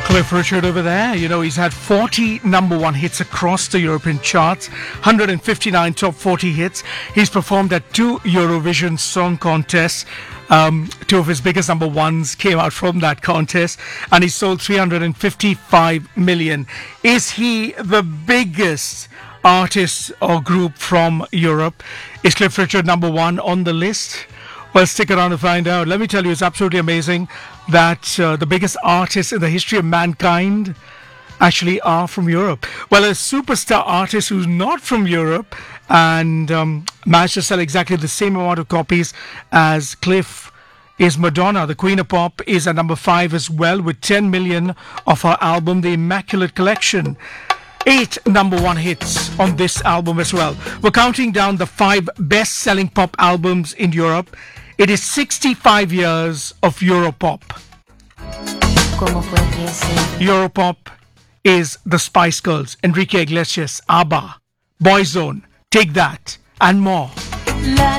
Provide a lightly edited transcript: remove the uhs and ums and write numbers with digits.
Cliff Richard over there, he's had 40 number one hits across the European charts, 159 top 40 hits. He's performed at 2 Eurovision Song Contests. 2 of his biggest number ones came out from that contest, and he sold 355 million. Is he the biggest artist or group from Europe? Is Cliff Richard number one on the list? Well, stick around to find out. Let me tell you, it's absolutely amazing that the biggest artists in the history of mankind actually are from Europe. Well, a superstar artist who's not from Europe and managed to sell exactly the same amount of copies as Cliff is Madonna. The Queen of Pop is at number 5 as well, with 10 million of her album, The Immaculate Collection. 8 number one hits on this album as well. We're counting down the 5 best-selling pop albums in Europe. It is 65 years of Europop. Europop is the Spice Girls, Enrique Iglesias, ABBA, Boyzone, Take That, and more.